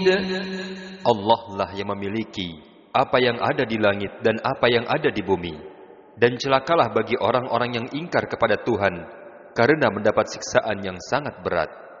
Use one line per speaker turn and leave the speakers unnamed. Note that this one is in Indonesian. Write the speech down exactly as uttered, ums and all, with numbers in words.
Allah lah yang memiliki apa yang ada di langit dan apa yang ada di bumi. Dan celakalah bagi orang-orang yang ingkar kepada Tuhan karena mendapat siksaan yang sangat berat.